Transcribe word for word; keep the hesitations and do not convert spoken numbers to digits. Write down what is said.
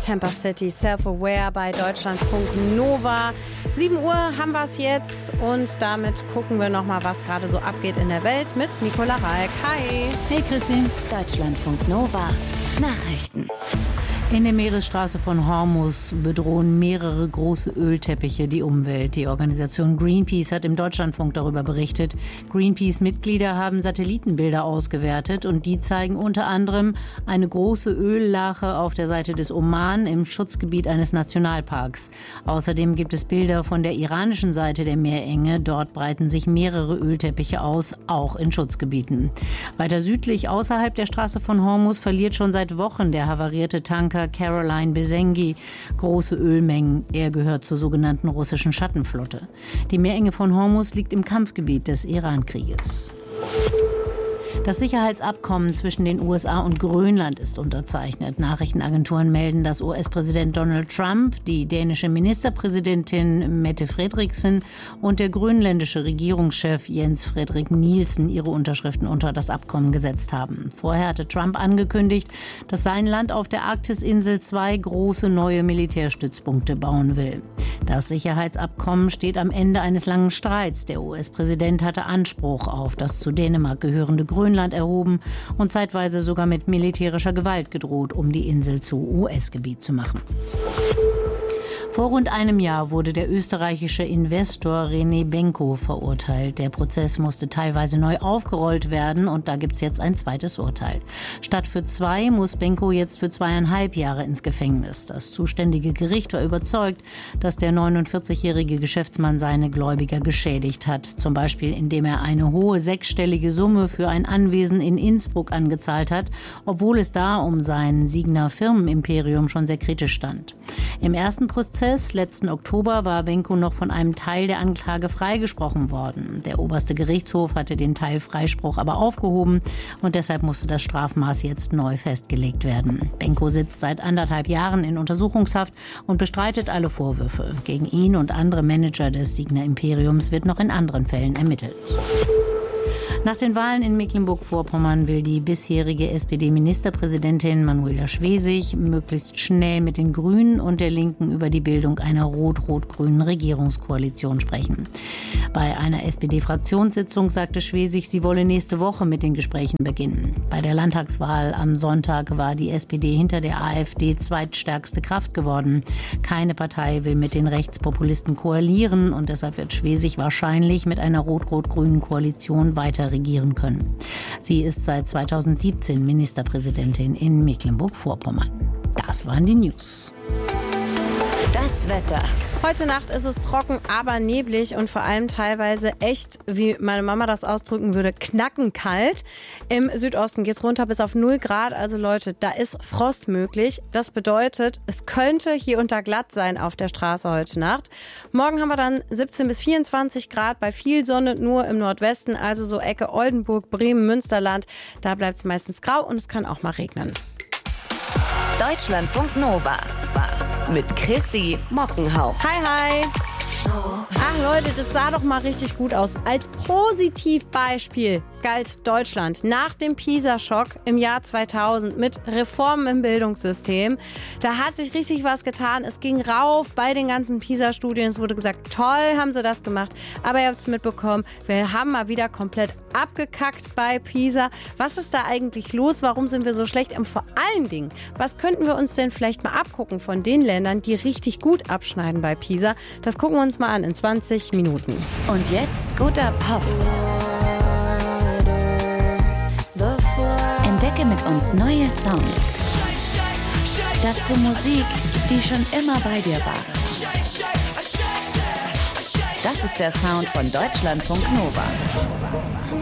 Tampa City, Self-Aware bei Deutschlandfunk Nova. sieben Uhr haben wir es jetzt und damit gucken wir nochmal, was gerade so abgeht in der Welt mit Nicola Ralk. Hi. Hey Chrissy. Deutschlandfunk Nova. Nachrichten. In der Meeresstraße von Hormuz bedrohen mehrere große Ölteppiche die Umwelt. Die Organisation Greenpeace hat im Deutschlandfunk darüber berichtet. Greenpeace-Mitglieder haben Satellitenbilder ausgewertet und die zeigen unter anderem eine große Öllache auf der Seite des Oman im Schutzgebiet eines Nationalparks. Außerdem gibt es Bilder von der iranischen Seite der Meerenge. Dort breiten sich mehrere Ölteppiche aus, auch in Schutzgebieten. Weiter südlich außerhalb der Straße von Hormuz verliert schon seit Wochen der havarierte Tanker Caroline Besengi große Ölmengen. Er gehört zur sogenannten russischen Schattenflotte. Die Meerenge von Hormuz liegt im Kampfgebiet des Iran-Krieges. Das Sicherheitsabkommen zwischen den U S A und Grönland ist unterzeichnet. Nachrichtenagenturen melden, dass U S-Präsident Donald Trump, die dänische Ministerpräsidentin Mette Frederiksen und der grönländische Regierungschef Jens Frederik Nielsen ihre Unterschriften unter das Abkommen gesetzt haben. Vorher hatte Trump angekündigt, dass sein Land auf der Arktisinsel zwei große neue Militärstützpunkte bauen will. Das Sicherheitsabkommen steht am Ende eines langen Streits. Der U S-Präsident hatte Anspruch auf das zu Dänemark gehörende Grönland erhoben und zeitweise sogar mit militärischer Gewalt gedroht, um die Insel zu U S-Gebiet zu machen. Vor rund einem Jahr wurde der österreichische Investor René Benko verurteilt. Der Prozess musste teilweise neu aufgerollt werden und da gibt es jetzt ein zweites Urteil. Statt für zwei muss Benko jetzt für zweieinhalb Jahre ins Gefängnis. Das zuständige Gericht war überzeugt, dass der neunundvierzigjährige Geschäftsmann seine Gläubiger geschädigt hat. Zum Beispiel, indem er eine hohe sechsstellige Summe für ein Anwesen in Innsbruck angezahlt hat, obwohl es da um sein Signa Firmenimperium schon sehr kritisch stand. Im ersten Prozess letzten Oktober war Benko noch von einem Teil der Anklage freigesprochen worden. Der oberste Gerichtshof hatte den Teil Freispruch aber aufgehoben und deshalb musste das Strafmaß jetzt neu festgelegt werden. Benko sitzt seit anderthalb Jahren in Untersuchungshaft und bestreitet alle Vorwürfe. Gegen ihn und andere Manager des Signa Imperiums wird noch in anderen Fällen ermittelt. Nach den Wahlen in Mecklenburg-Vorpommern will die bisherige S P D-Ministerpräsidentin Manuela Schwesig möglichst schnell mit den Grünen und der Linken über die Bildung einer rot-rot-grünen Regierungskoalition sprechen. Bei einer S P D-Fraktionssitzung sagte Schwesig, sie wolle nächste Woche mit den Gesprächen beginnen. Bei der Landtagswahl am Sonntag war die S P D hinter der AfD zweitstärkste Kraft geworden. Keine Partei will mit den Rechtspopulisten koalieren und deshalb wird Schwesig wahrscheinlich mit einer rot-rot-grünen Koalition weiter regieren können. Sie ist seit zweitausendsiebzehn Ministerpräsidentin in Mecklenburg-Vorpommern. Das waren die News. Das Wetter. Heute Nacht ist es trocken, aber neblig und vor allem teilweise echt, wie meine Mama das ausdrücken würde, knackenkalt. Im Südosten geht es runter bis auf null Grad. Also Leute, da ist Frost möglich. Das bedeutet, es könnte hier unter glatt sein auf der Straße heute Nacht. Morgen haben wir dann siebzehn bis vierundzwanzig Grad bei viel Sonne nur im Nordwesten, also so Ecke Oldenburg, Bremen, Münsterland. Da bleibt es meistens grau und es kann auch mal regnen. Deutschlandfunk Nova mit Chrissy Mockenhaupt. Hi, hi. Ach Leute, das sah doch mal richtig gut aus. Als Positivbeispiel galt Deutschland nach dem PISA-Schock im Jahr zweitausend mit Reformen im Bildungssystem. Da hat sich richtig was getan. Es ging rauf bei den ganzen PISA-Studien. Es wurde gesagt, toll haben sie das gemacht. Aber ihr habt es mitbekommen, wir haben mal wieder komplett abgekackt bei PISA. Was ist da eigentlich los? Warum sind wir so schlecht? Und vor allen Dingen, was könnten wir uns denn vielleicht mal abgucken von den Ländern, die richtig gut abschneiden bei PISA? Das gucken wir uns mal an in zwanzig Minuten. Und jetzt guter Pop. Entdecke mit uns neue Songs. Dazu Musik, die schon immer bei dir war. Das ist der Sound von Deutschlandfunk Nova.